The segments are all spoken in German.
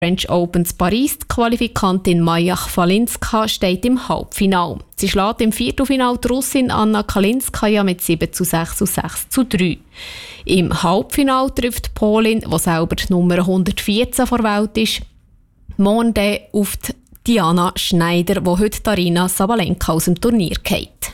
French Opens Paris. Die Qualifikantin Maja Chwalinska steht im Halbfinale. Sie schlägt im Viertelfinale die Russin Anna Kalinskaya mit 7:6 und 6:3. Im Halbfinale trifft die Polin, die selber die Nummer 114 vor Welt ist, morgen auf die Diana Schneider, die heute Arina Sabalenka aus dem Turnier geht.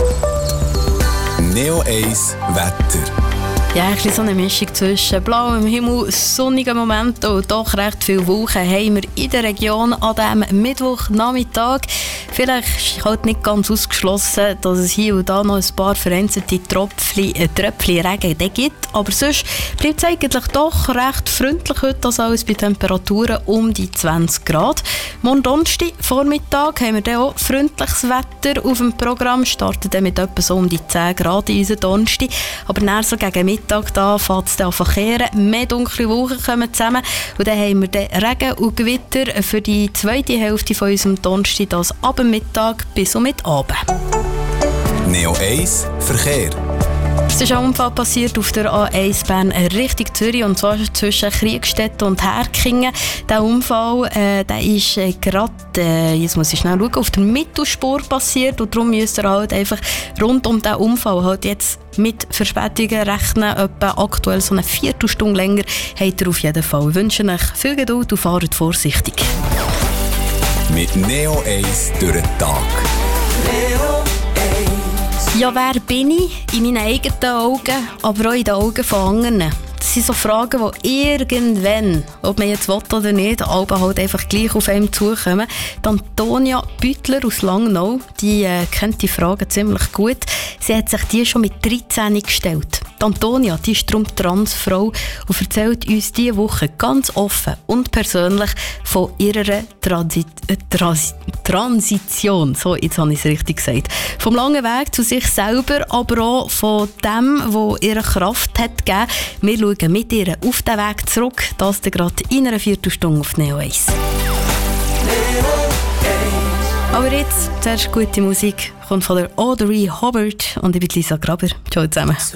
Neo 1 Wetter. Ja, ein so eine Mischung zwischen blauem Himmel, sonnigen Momenten und doch recht viel Wolken haben wir in der Region an diesem Mittwochnachmittag. Vielleicht ist halt nicht ganz ausgeschlossen, dass es hier und da noch ein paar vereinzelte Tröpfchen Regen gibt. Aber sonst bleibt es eigentlich doch recht freundlich heute, als alles bei Temperaturen um die 20 Grad. Morgen Donnerstag Vormittag haben wir dann auch freundliches Wetter auf dem Programm. Startet dann mit etwa so um die 10 Grad in unserem Donnerstag. Aber dann so gegen Mittag da fängt es dann an zu kehren. Mehr dunkle Wolken kommen zusammen. Und dann haben wir dann Regen und Gewitter für die zweite Hälfte von unserem Donnerstag, das ab dem Mittag bis um mit Abend. Neo 1 Verkehr. Es ist ein Unfall passiert auf der A1 Bern Richtung Zürich, und zwar zwischen Kriegstetten und Herkingen. Der Unfall der ist gerade, jetzt muss ich schnell schauen, auf der Mittelspur passiert, und darum müsst ihr halt einfach rund um diesen Unfall halt jetzt mit Verspätungen rechnen. Etwa aktuell so eine Viertelstunde länger habt ihr auf jeden Fall. Ich wünsche euch viel Geduld und fahrt vorsichtig. Mit Neo 1 durch den Tag. Ja, wer bin ich? In meinen eigenen Augen, aber auch in den Augen von anderen. Das sind so Fragen, die irgendwann, ob man jetzt will oder nicht, aber halt einfach gleich auf einem zukommen. Die Antonia Büttler aus Langnau, die kennt die Fragen ziemlich gut. Sie hat sich die schon mit 13 gestellt. Die Antonia, die ist darum Transfrau und erzählt uns diese Woche ganz offen und persönlich von ihrer Transition. So, jetzt habe ich es richtig gesagt. Vom langen Weg zu sich selber, aber auch von dem, was ihre Kraft hat gegeben. Wir schauen mit ihr auf den Weg zurück. Das gerade in einer Viertelstunde auf Neo 1. Aber jetzt zuerst gute Musik. Kommt von der Audrey Hubbard und ich bin Lisa Graber. Ciao zusammen.